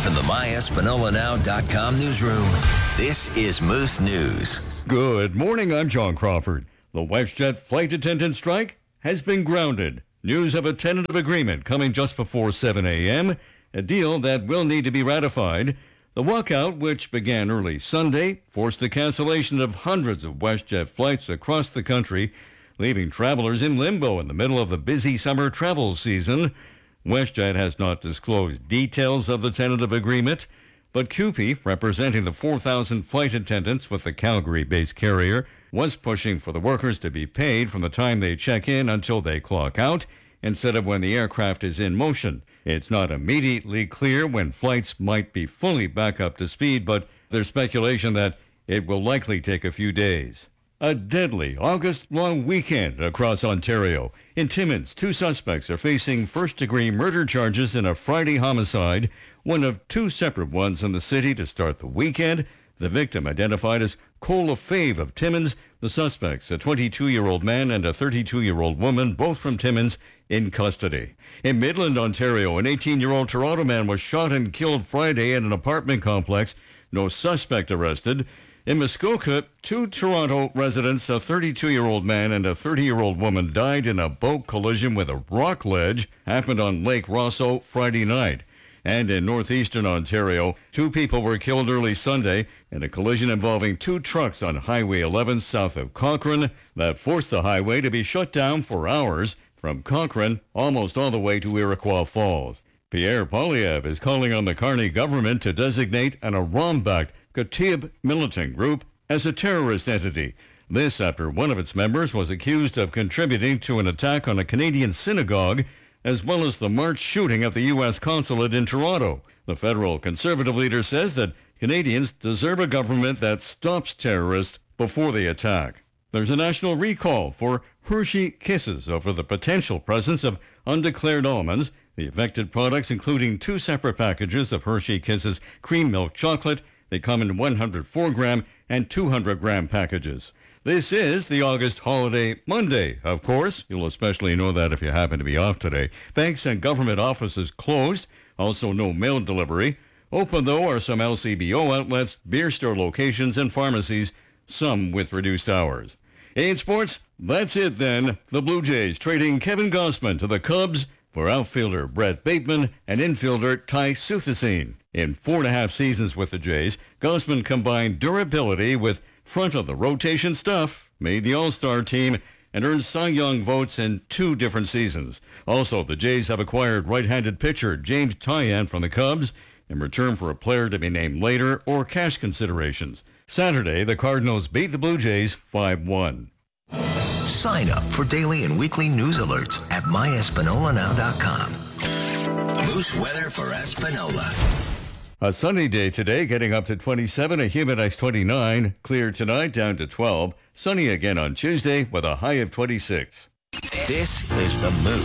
From the MyEspanolaNow.com newsroom, this is Moose News. Good morning, I'm John Crawford. The WestJet flight attendant strike has been grounded. News of a tentative agreement coming just before 7 a.m., a deal that will need to be ratified. The walkout, which began early Sunday, forced the cancellation of hundreds of WestJet flights across the country, leaving travelers in limbo in the middle of the busy summer travel season. WestJet has not disclosed details of the tentative agreement, but CUPE, representing the 4,000 flight attendants with the Calgary-based carrier, was pushing for the workers to be paid from the time they check in until they clock out, instead of when the aircraft is in motion. It's not immediately clear when flights might be fully back up to speed, but there's speculation that it will likely take a few days. A deadly August-long weekend across Ontario. In Timmins, 2 suspects are facing first-degree murder charges in a Friday homicide, one of 2 separate ones in the city to start the weekend. The victim, identified as Cole Fave of Timmins, the suspects, a 22-year-old man and a 32-year-old woman, both from Timmins, in custody. In Midland, Ontario, an 18-year-old Toronto man was shot and killed Friday at an apartment complex. No suspect arrested. In Muskoka, 2 Toronto residents, a 32-year-old man and a 30-year-old woman, died in a boat collision with a rock ledge. Happened on Lake Rosso Friday night. And in northeastern Ontario, 2 people were killed early Sunday in a collision involving 2 trucks on Highway 11 south of Cochrane that forced the highway to be shut down for hours from Cochrane almost all the way to Iroquois Falls. Pierre Poilievre is calling on the Carney government to designate an Iran-backed Kataib militant group as a terrorist entity. This after one of its members was accused of contributing to an attack on a Canadian synagogue, as well as the March shooting at the U.S. consulate in Toronto. The federal conservative leader says that Canadians deserve a government that stops terrorists before they attack. There's a national recall for Hershey Kisses over the potential presence of undeclared almonds. The affected products, including 2 separate packages of Hershey Kisses cream milk chocolate. They come in 104-gram and 200-gram packages. This is the August holiday Monday, of course. You'll especially know that if you happen to be off today. Banks and government offices closed. Also no mail delivery. Open, though, are some LCBO outlets, beer store locations, and pharmacies, some with reduced hours. In sports, that's it then. The Blue Jays trading Kevin Gausman to the Cubs for outfielder Brett Bateman and infielder Ty Suthasine. In 4.5 seasons with the Jays, Gausman combined durability with front-of-the-rotation stuff, made the All-Star team, and earned Cy Young votes in 2 different seasons. Also, the Jays have acquired right-handed pitcher James Tyan from the Cubs in return for a player to be named later or cash considerations. Saturday, the Cardinals beat the Blue Jays 5-1. Sign up for daily and weekly news alerts at MyEspanolaNow.com. Moose weather for Espanola. A sunny day today, getting up to 27, a humid high 29. Clear tonight, down to 12. Sunny again on Tuesday with a high of 26. This is The Moose.